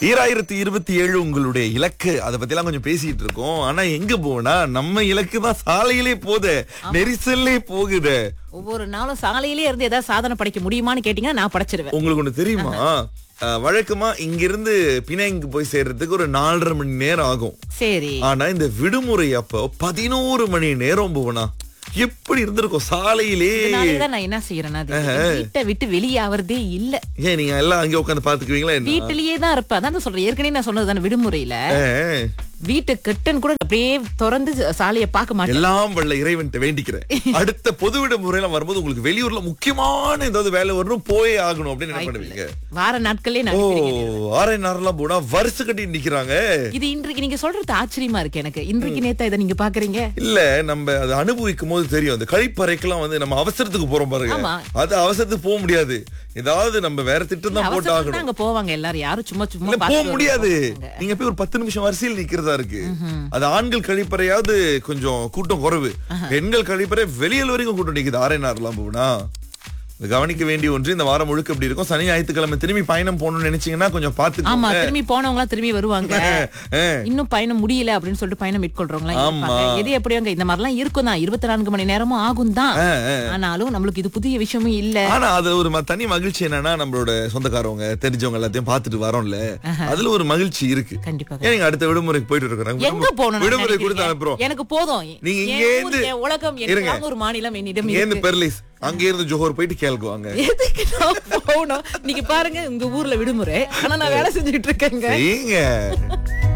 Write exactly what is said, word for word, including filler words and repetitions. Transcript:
ஈராயிரத்தி இருபத்தி ஏழு உங்களுடைய இலக்கு அதை பத்தி எல்லாம் கொஞ்சம் பேசிட்டு இருக்கோம். ஆனா எங்க போனா நம்ம இலக்கு தான் சாலையிலே போகுது, நெரிசல்லே போகுது. ஒவ்வொரு நாளும் சாலையிலே இருந்து ஏதாவது சாதனை படைக்க முடியுமான்னு கேட்டீங்கன்னா நான் படைச்சிருவேன். உங்களுக்கு ஒண்ணு தெரியுமா? அஹ், வழக்கமா இங்கிருந்து பினாங்கு போய் சேர்றதுக்கு ஒரு நாலரை மணி நேரம் ஆகும். சரி, ஆனா இந்த விடுமுறை அப்போ பதினோரு மணி நேரம் போனா எப்படி இருந்திருக்கும் சாலையிலே. இதனாலதான் நான் என்ன செய்யறேன்னா வீட்டை விட்டு வெளியே ஆவறதே இல்ல. ஏன் நீங்க எல்லாம் அங்கே உட்காந்து பாத்துக்குவீங்களா என்ன? வீட்டிலேயே தான் இருப்பேன். அதான் சொல்றேன், ஏற்கனவே நான் சொன்னது தானே, விடுமுறையில அஹ், வீட்டு கட்டன் கூட அப்படியே திறந்து சாலையை பார்க்க மாட்டேன். எல்லாம் வல்ல இறைவன்ட்ட வேண்டிக்கிறேன். அடுத்த பொது விடுமுறையில வரும்போது உங்களுக்கு வெளியூர்ல முக்கியமான ஏதாவது வேலை வரணும், போயே ஆகணும் அப்படின்னு என்ன பண்ணுவீங்க? வார நாட்களே ஓ, நான் ஆரை நாரெல்லாம் போனா வருஷ கட்டி நிக்கிறாங்க. இது இன்றைக்கு நீங்க சொல்றது ஆச்சரியமா இருக்கு எனக்கு. இன்றைக்கு நேத்தா இதை நீங்க பாக்குறீங்க. இல்ல, நம்ம அதை அனுபவிக்கும் போது தெரியும். அந்த கழிப்பறைக்கெல்லாம் வந்து நம்ம அவசரத்துக்கு போறோம் பாருங்க, ஆமா. அது அவசரத்துக்கு போக முடியாது. ஏதாவது நம்ம வேற திட்டம் தான் போட்டு அவசரத்துக்கு ஆகணும். அங்க போவாங்க எல்லாரும், யாரும் சும்மா சும்மா இல்ல, போக பார்த்துட்டு முடியாது. வருவாங்க. நீங்க போய் ஒரு பத்து நிமிஷம் வரிசையில் நிக்கிறதா இருக்கு. அது ஆண்கள் கழிப்பறையாவது கொஞ்சம் கூட்டம் குறைவு, பெண்கள் கழிப்பறை வெளியில் வரைக்கும் கூட்டம் நிக்குது. ஆரை நாரெல்லாம் போனா இது கவனிக்க வேண்டிய ஒன்று. இந்த வாரம் முழுக்க எப்படி இருக்கும். சனி ஞாயிற்றுக்கிழமை திரும்பி பயணம் போகணும்னு நினைச்சீங்கன்னா கொஞ்சம் ஆமா, பாத்துக்கோங்க. திரும்பி போனவங்க எல்லாம் திரும்பி வருவாங்க. அஹ், இன்னும் பயணம் முடியல அப்படின்னு சொல்லிட்டு பயணம் மேற்கொள்றவங்க ஆமா. எது எப்படியாங்க இந்த மாதிரி எல்லாம் இருக்கும் தான். இருபத்தி நான்கு மணி நேரமும் ஆகும் தான். அஹ், அஹ். ஆனாலும் நம்மளுக்கு இது புதிய விஷயமும் இல்ல. ஆனா அது ஒரு ம- தனி மகிழ்ச்சி. என்னன்னா நம்மளோட சொந்தக்காரவங்க தெரிஞ்சவங்க எல்லாத்தையும் பாத்துட்டு வரோம்ல, அதுல ஒரு மகிழ்ச்சி இருக்கு. கண்டிப்பா. ஏன் நீங்க அடுத்த விடுமுறைக்கு போயிட்டு இருக்கிறாங்க? எங்க போகணும் விடுமுறை கொடுத்து அனுப்புறோம். எனக்கு போதும். நீங்க என் இங்கே ஊர், இருந்து என் உலகம், இருங்க. என் ஒரு மாநிலம் என்னிடம் இங்க இருந்து இருக்கு. பெர்லிஸ், அங்க இருந்து ஜோஹர் போயிட்டு கேள்குவாங்க. எதுக்கு நான் போகணும்? நீங்க பாருங்க, உங்க ஊர்ல விடுமுறை, ஆனா நான் வேலை செஞ்சுட்டு இருக்கேங்க. செய்யுங்க.